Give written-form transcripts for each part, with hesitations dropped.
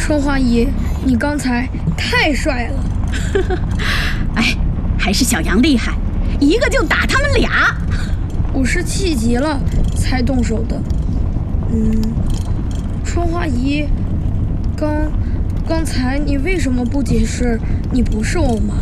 春花姨，你刚才太帅了。 哎，还是小杨厉害，一个就打他们俩。 我是气急了才动手的。春花姨，刚才你为什么不解释你不是我妈？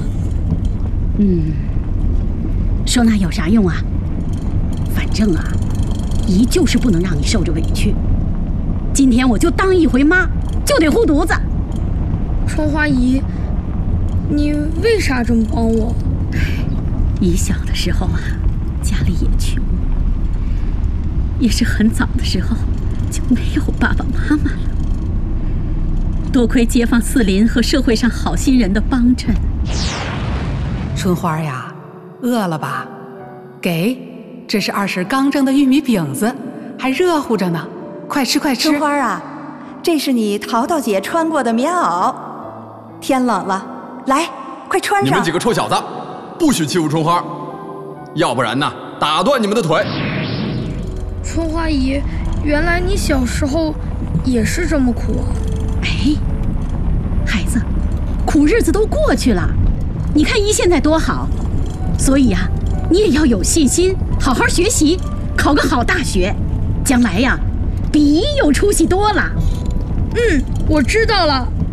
说那有啥用啊？反正啊，姨就是不能让你受着委屈。今天我就当一回妈，就得护犊子。 春花姨，你为啥这么帮我？ 姨小的时候啊，家里也穷，也是很早的时候就没有爸爸妈妈了。多亏街坊四邻和社会上好心人的帮衬。 春花呀，饿了吧？给，这是二婶刚蒸的玉米饼子，还热乎着呢，快吃快吃。 春花啊，这是你淘淘姐穿过的棉袄，天冷了，来，快穿上。 你们几个臭小子，不许欺负春花，要不然呢，打断你们的腿。 春花姨，原来你小时候也是这么苦啊。 哎，孩子，苦日子都过去了，你看姨现在多好。所以啊，你也要有信心，好好学习，考个好大学，将来呀，比姨有出息多了。 我知道了。